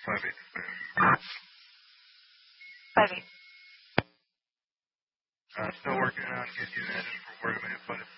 Still working on getting you that in for Word of Minute, but